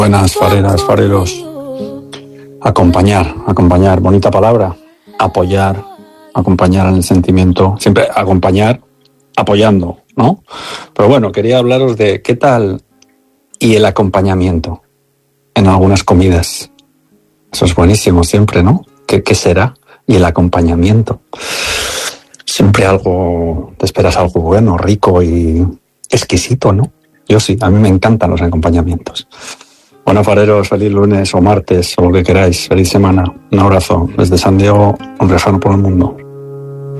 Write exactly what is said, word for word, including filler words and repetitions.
Buenas fareras, fareros. Acompañar, acompañar, bonita palabra. Apoyar, acompañar en el sentimiento. Siempre acompañar apoyando, ¿no? Pero bueno, quería hablaros de qué tal y el acompañamiento en algunas comidas. Eso es buenísimo siempre, ¿no? ¿Qué, qué será? Y el acompañamiento. Siempre algo, te esperas algo bueno, rico y exquisito, ¿no? Yo sí, a mí me encantan los acompañamientos. Bueno, fareros, feliz lunes o martes o lo que queráis. Feliz semana. Un abrazo desde San Diego, un riojano por el mundo.